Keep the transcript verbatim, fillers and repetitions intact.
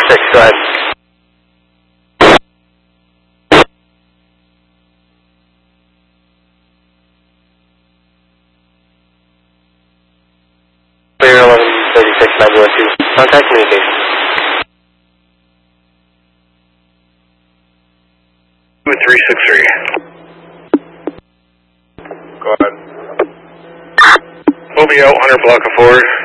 six, go ahead. Clear eleven thirty-six nine zero two. Contact communication. two three six three. Go ahead. We'll be out, Hunter block of forward.